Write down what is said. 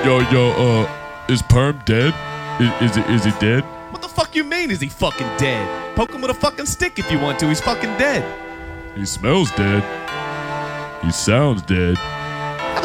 Yo, is Perm dead? Is he dead? What the fuck you mean? Is he fucking dead? Poke him with a fucking stick if you want to. He's fucking dead. He smells dead. He sounds dead.